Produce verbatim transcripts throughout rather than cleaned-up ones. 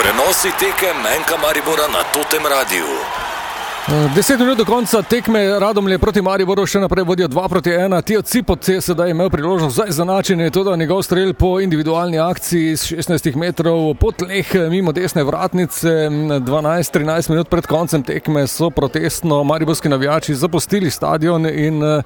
Prenosi tekem Enka Maribora na Totem Radiu. Deset minut do konca tekme Radomlje proti Mariboru še naprej vodijo dva proti ena. Tijo Cipot je sedaj imel priložnost za izenačenje, tudi njegov strel po individualni akciji z šestnajstih metrov po tleh mimo desne vratnice. dvanajst trinajst minut pred koncem tekme so protestno mariborski navijači zapustili stadion in eh,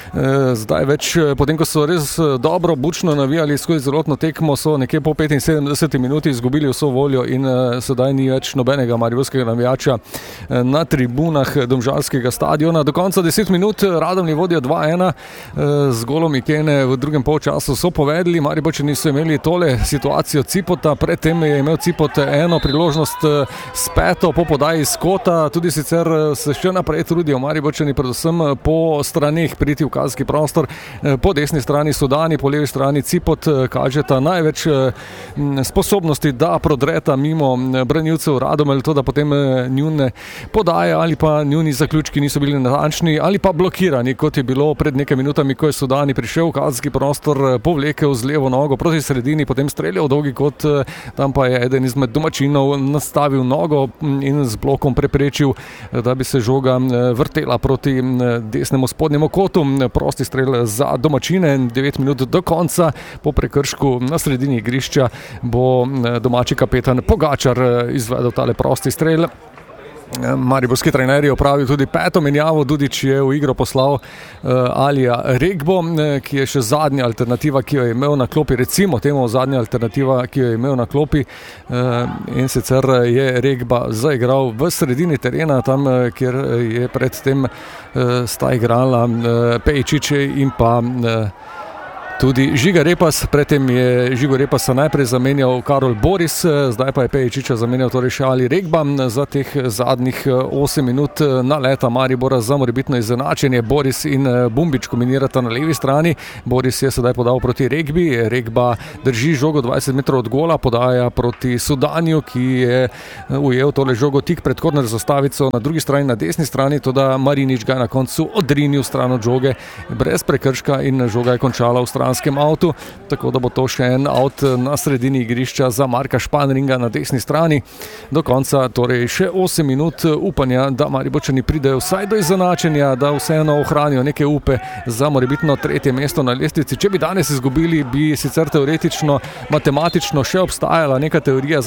zdaj več, potem ko so res dobro, bučno navijali skozi celotno tekmo, so nekje po petinsedemdeseti minuti izgubili vso voljo in eh, sedaj ni več nobenega mariborskega navijača eh, na tribuni domžalskega stadiona. Do konca deset minut Radomlji vodijo dva ena z golom Ikene v drugem polčasu so povedali. Mariborčani so imeli tole situacijo Cipota, predtem je imel Cipot eno priložnost s peto po podaji iz kota, tudi sicer se še naprej trudijo Mariborčani predvsem po straneh priti v kazenski prostor. Po desni strani Sudani, po levi strani Cipot kažeta največ sposobnosti, da prodreta mimo branilcev Radomelj, to da potem njune podaje ali pa njuni zaključki niso bili natančni ali pa blokirani, kot je bilo pred nekaj minutami, ko je Sudani prišel v kazenski prostor, povlekel z levo nogo proti sredini, potem streljal dolgi kot, tam pa je eden izmed domačinov nastavil nogo in z blokom preprečil, da bi se žoga vrtela proti desnemu spodnjemu kotu. Prosti strel za domačine, devet minut do konca, po prekršku na sredini igrišča bo domači kapetan Pogačar izvedel tale prosti strel. Mariborski trener je opravil tudi peto menjavo. Dudič je v igro poslal uh, Alija Regbo, ki je še zadnja alternativa, ki jo je imel na klopi, recimo temu zadnja alternativa, ki jo je imel na klopi, uh, in sicer je Regba zaigral v sredini terena, tam, kjer je predtem uh, sta igrala uh, Pejčič in pa uh, tudi Žiga Repas. Predtem je Žigo Repasa najprej zamenjal Karol Boris, zdaj pa je Pejičiča zamenjal torej še Ali Regba za teh zadnjih osem minut naleta Maribora za morebitno izenačenje. Boris in Bumbič kombinirata na levi strani. Boris je sedaj podal proti Regbi, Regba drži žogo dvajset metrov od gola, podaja proti Sudanju, ki je ujel tole žogo tik pred korner zastavico na drugi strani, na desni strani, toda Marinič ga je na koncu odrinil stran od žoge brez prekrška in žoga je končala v strani avtu, tako da bo to še en avt na sredini igrišča za Marka Španringa na desni strani. Do konca torej še osem minut upanja, da Mariborčani pridejo vsaj do izenačenja, da vseeno ohranijo neke upe za morebitno tretje mesto na lestvici. Če bi danes izgubili, bi sicer teoretično, matematično še obstajala neka teorija